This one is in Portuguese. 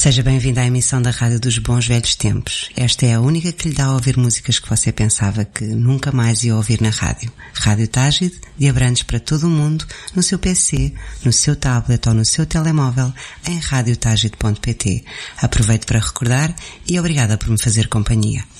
Seja bem-vindo à emissão da Rádio dos Bons Velhos Tempos. Esta é a única que lhe dá a ouvir músicas que você pensava que nunca mais ia ouvir na rádio. Rádio Tágide, de Abrantes para todo o mundo, no seu PC, no seu tablet ou no seu telemóvel, em radiotagide.pt. Aproveito para recordar e obrigada por me fazer companhia.